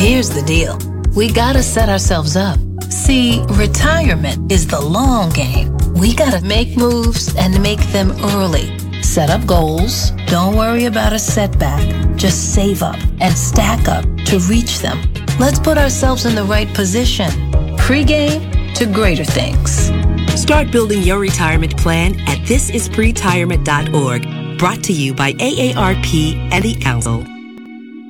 Here's the deal. We gotta set ourselves up. See, retirement is the long game. We gotta make moves and make them early. Set up goals. Don't worry about a setback. Just save up and stack up to reach them. Let's put ourselves in the right position. Pre-game to greater things. Start building your retirement plan at thisispretirement.org. Brought to you by AARP and the Council.